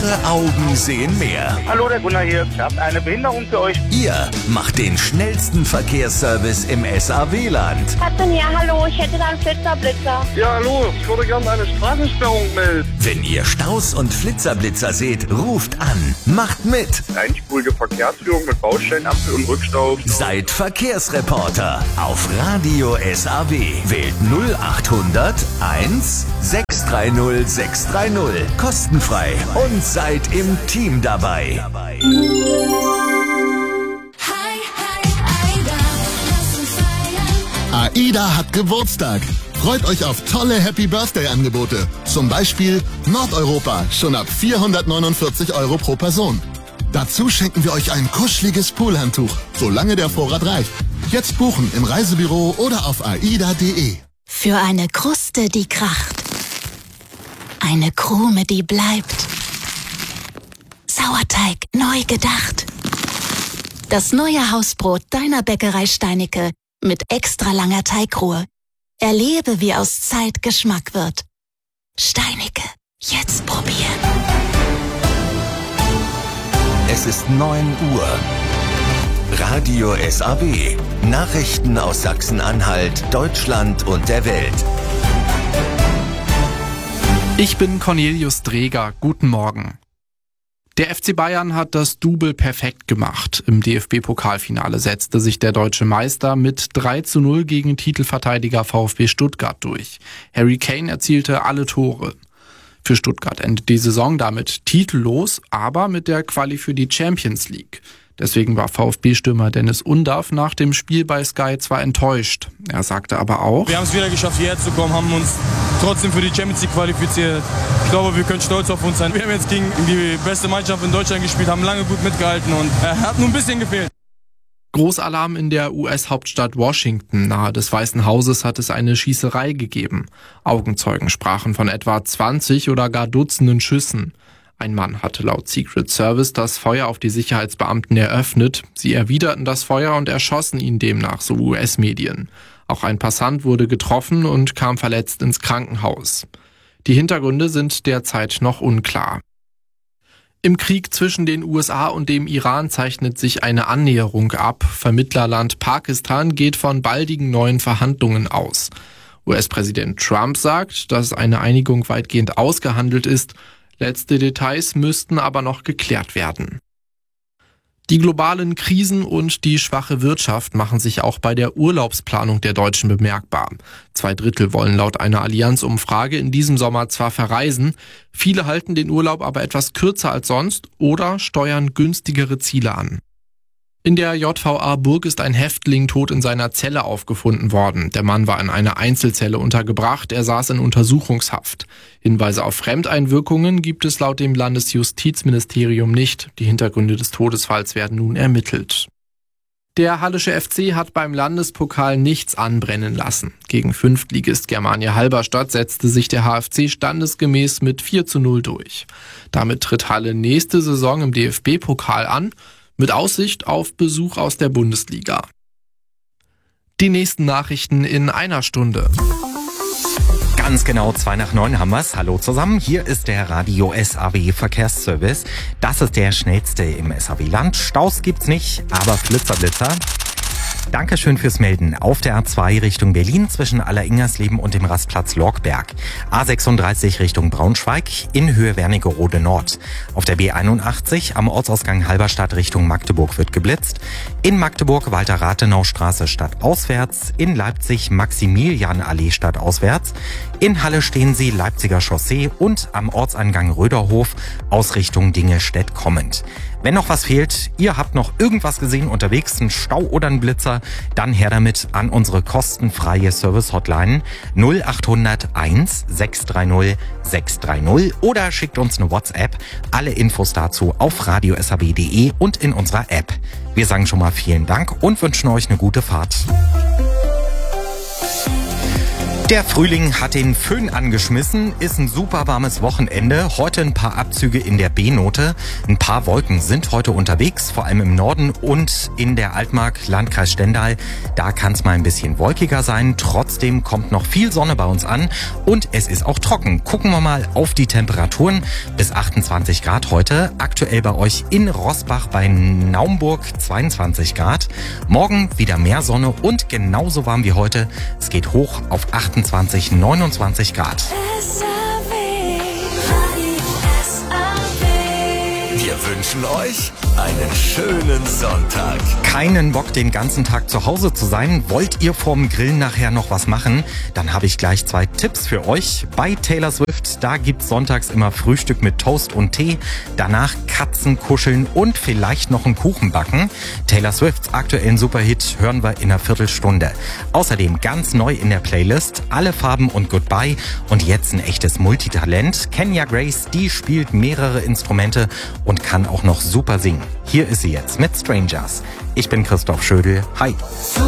Eure Augen sehen mehr. Hallo, der Gunnar hier. Ich habe eine Behinderung für euch. Ihr macht den schnellsten Verkehrsservice im SAW-Land. Katrin, ja, hallo, ich hätte da einen Flitzer-Blitzer. Ja, hallo, ich würde gerne eine Straßensperrung melden. Wenn ihr Staus und Flitzer-Blitzer seht, ruft an. Macht mit. Einspurige Verkehrsführung mit Baustellenampel und Rückstau. Seid Verkehrsreporter auf Radio SAW. Wählt 0800 1 630 630. Kostenfrei und seid im Team dabei. AIDA hat Geburtstag. Freut euch auf tolle Happy Birthday Angebote. Zum Beispiel Nordeuropa, schon ab 449 € pro Person. Dazu schenken wir euch ein kuscheliges Poolhandtuch, solange der Vorrat reicht. Jetzt buchen im Reisebüro oder auf aida.de. Für eine Kruste, die kracht. Eine Krume, die bleibt. Sauerteig neu gedacht. Das neue Hausbrot deiner Bäckerei Steinicke mit extra langer Teigruhe. Erlebe, wie aus Zeit Geschmack wird. Steinicke, jetzt probieren. Es ist 9 Uhr. Radio SAW. Nachrichten aus Sachsen-Anhalt, Deutschland und der Welt. Ich bin Cornelius Dreger. Guten Morgen. Der FC Bayern hat das Double perfekt gemacht. Im DFB-Pokalfinale setzte sich der deutsche Meister mit 3:0 gegen Titelverteidiger VfB Stuttgart durch. Harry Kane erzielte alle Tore. Für Stuttgart endet die Saison damit titellos, aber mit der Quali für die Champions League. Deswegen war VfB-Stürmer Dennis Undaff nach dem Spiel bei Sky zwar enttäuscht. Er sagte aber auch: Wir haben es wieder geschafft, hierher zu kommen, haben uns trotzdem für die Champions League qualifiziert. Ich glaube, wir können stolz auf uns sein. Wir haben jetzt gegen die beste Mannschaft in Deutschland gespielt, haben lange gut mitgehalten und hat nur ein bisschen gefehlt. Großalarm in der US-Hauptstadt Washington. Nahe des Weißen Hauses hat es eine Schießerei gegeben. Augenzeugen sprachen von etwa 20 oder gar Dutzenden Schüssen. Ein Mann hatte laut Secret Service das Feuer auf die Sicherheitsbeamten eröffnet. Sie erwiderten das Feuer und erschossen ihn demnach, so US-Medien. Auch ein Passant wurde getroffen und kam verletzt ins Krankenhaus. Die Hintergründe sind derzeit noch unklar. Im Krieg zwischen den USA und dem Iran zeichnet sich eine Annäherung ab. Vermittlerland Pakistan geht von baldigen neuen Verhandlungen aus. US-Präsident Trump sagt, dass eine Einigung weitgehend ausgehandelt ist. Letzte Details müssten aber noch geklärt werden. Die globalen Krisen und die schwache Wirtschaft machen sich auch bei der Urlaubsplanung der Deutschen bemerkbar. 2/3 wollen laut einer Allianz-Umfrage in diesem Sommer zwar verreisen, viele halten den Urlaub aber etwas kürzer als sonst oder steuern günstigere Ziele an. In der JVA Burg ist ein Häftling tot in seiner Zelle aufgefunden worden. Der Mann war in einer Einzelzelle untergebracht, er saß in Untersuchungshaft. Hinweise auf Fremdeinwirkungen gibt es laut dem Landesjustizministerium nicht. Die Hintergründe des Todesfalls werden nun ermittelt. Der Hallische FC hat beim Landespokal nichts anbrennen lassen. Gegen Fünftligist Germania Halberstadt setzte sich der HFC standesgemäß mit 4:0 durch. Damit tritt Halle nächste Saison im DFB-Pokal an, mit Aussicht auf Besuch aus der Bundesliga. Die nächsten Nachrichten in einer Stunde. Ganz genau 8:55 haben wir's. Hallo zusammen, hier ist der Radio SAW Verkehrsservice. Das ist der schnellste im SAW-Land. Staus gibt's nicht, aber Flitzerblitzer. Dankeschön fürs Melden. Auf der A2 Richtung Berlin zwischen Alleringersleben und dem Rastplatz Lorgberg. A36 Richtung Braunschweig in Höhe Wernigerode Nord. Auf der B81 am Ortsausgang Halberstadt Richtung Magdeburg wird geblitzt. In Magdeburg Walter-Rathenau-Straße stadtauswärts. In Leipzig Maximilianallee stadtauswärts. In Halle stehen Sie Leipziger Chaussee und am Ortseingang Röderhof aus Richtung Dingelstedt kommend. Wenn noch was fehlt, ihr habt noch irgendwas gesehen unterwegs, ein Stau oder ein Blitzer, dann her damit an unsere kostenfreie Service-Hotline 0800 1 630 630 oder schickt uns eine WhatsApp. Alle Infos dazu auf radiosab.de und in unserer App. Wir sagen schon mal vielen Dank und wünschen euch eine gute Fahrt. Der Frühling hat den Föhn angeschmissen, ist ein super warmes Wochenende. Heute ein paar Abzüge in der B-Note. Ein paar Wolken sind heute unterwegs, vor allem im Norden und in der Altmark, Landkreis Stendal. Da kann es mal ein bisschen wolkiger sein. Trotzdem kommt noch viel Sonne bei uns an und es ist auch trocken. Gucken wir mal auf die Temperaturen. Bis 28 Grad heute. Aktuell bei euch in Roßbach bei Naumburg 22 Grad. Morgen wieder mehr Sonne und genauso warm wie heute. Es geht hoch auf 28, 29 Grad. Wir wünschen euch einen schönen Sonntag. Keinen Bock, den ganzen Tag zu Hause zu sein? Wollt ihr vorm Grillen nachher noch was machen? Dann habe ich gleich 2 Tipps für euch. Bei Taylor Swift, da gibt's sonntags immer Frühstück mit Toast und Tee. Danach Katzen kuscheln und vielleicht noch einen Kuchen backen. Taylor Swifts aktuellen Superhit hören wir in einer Viertelstunde. Außerdem ganz neu in der Playlist Alle Farben und Goodbye. Und jetzt ein echtes Multitalent. Kenya Grace, die spielt mehrere Instrumente und kann auch noch super singen. Hier ist sie jetzt mit Strangers. Ich bin Christoph Schödel. Hi.